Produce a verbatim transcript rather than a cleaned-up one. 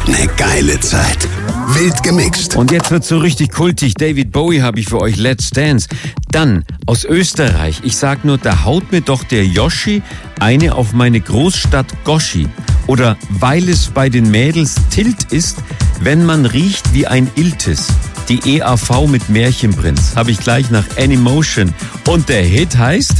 Ne geile Zeit. Wild gemixt. Und jetzt wird's so richtig kultig. David Bowie habe ich für euch, Let's Dance. Dann aus Österreich. Ich sag nur, da haut mir doch der Yoshi eine auf meine Großstadt Goschi. Oder weil es bei den Mädels Tilt ist, wenn man riecht wie ein Iltis. Die E A V mit Märchenprinz habe ich gleich nach Anymotion. Und der Hit heißt...